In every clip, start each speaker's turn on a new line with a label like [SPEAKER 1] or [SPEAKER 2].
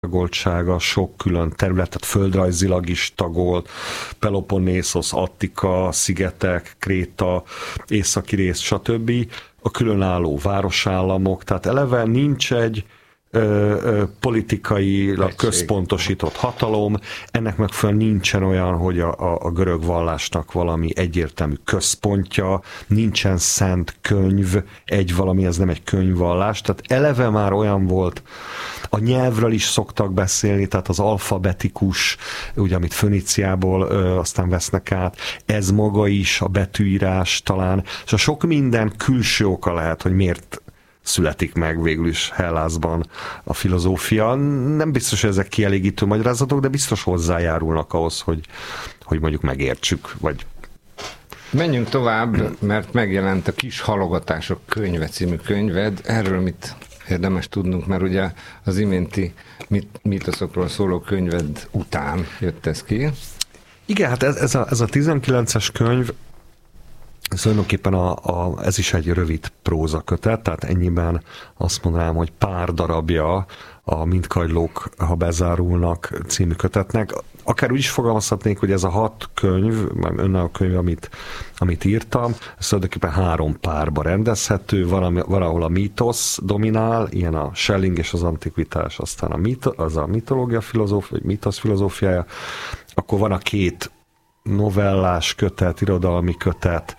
[SPEAKER 1] tagoltsága, sok külön területet földrajzilag is tagolt, Peloponnészos, Attika, szigetek, Kréta, északi rész, stb. A különálló városállamok, tehát eleve nincs egy politikailag központosított hatalom, ennek megfelelően nincsen olyan, hogy a görög vallásnak valami egyértelmű központja, nincsen szent könyv, valami, ez nem egy könyvvallás, tehát eleve már olyan volt, a nyelvről is szoktak beszélni, tehát az alfabetikus, ugye, amit Föníciából aztán vesznek át, ez maga is, a betűírás talán, és a sok minden külső oka lehet, hogy miért születik meg végül is Hellászban a filozófia. Nem biztos, hogy ezek kielégítő magyarázatok, de biztos hozzájárulnak ahhoz, hogy mondjuk megértsük, vagy...
[SPEAKER 2] Menjünk tovább, mert megjelent a Kis halogatások könyve című könyved. Erről mit érdemes tudnunk, mert ugye az iménti mítoszokról szóló könyved után jött ez ki.
[SPEAKER 1] Igen, hát ez a 19-es könyv, ez tulajdonképpen ez is egy rövid prózakötet, tehát ennyiben azt mondanám, hogy pár darabja a Mindkagylók, ha bezárulnak című kötetnek. Akár úgy is fogalmazhatnék, hogy ez a 6 könyv, önálló könyv, amit írtam, ez tulajdonképpen 3 párba rendezhető, valahol a mítosz dominál, ilyen a Schelling és az antikvitás, aztán az a mitológia filozófia, vagy mítosz filozófiája, akkor van a 2 novellás kötet, irodalmi kötet,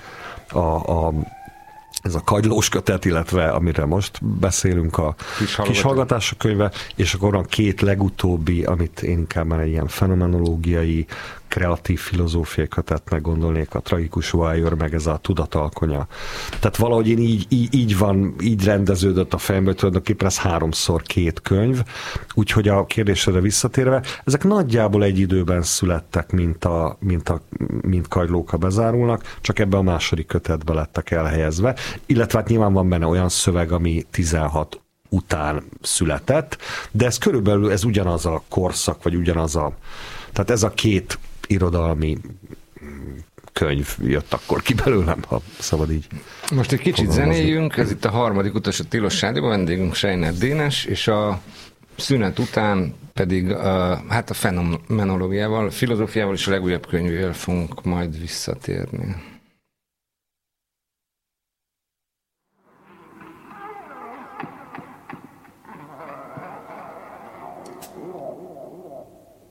[SPEAKER 1] ez a kagylós kötet, illetve amire most beszélünk, a Kis hallgatások könyve, és akkor van 2 legutóbbi, amit én inkább egy ilyen fenomenológiai, kreatív filozófiai kötetnek gondolnék, a Tragikus Warrior, meg ez a Tudatalkonya. Tehát valahogy én így rendeződött a fejembe, tulajdonképpen ez 3x2 könyv, úgyhogy a kérdésre visszatérve, ezek nagyjából egy időben születtek, mint Kagylók, ha bezárulnak, csak ebbe a második kötetbe lettek elhelyezve, illetve hát nyilván van benne olyan szöveg, ami 16 után született, de ez körülbelül ez ugyanaz a korszak, vagy tehát ez a 2 irodalmi könyv jött akkor ki belőlem, ha szabad így.
[SPEAKER 2] Most egy kicsit zenéljünk, ez itt a harmadik utas a Tilos Rádióban, vendégünk Schreiner Dénes, és a szünet után pedig hát a fenomenológiával, filozófiával és a legújabb könyvével fogunk majd visszatérni.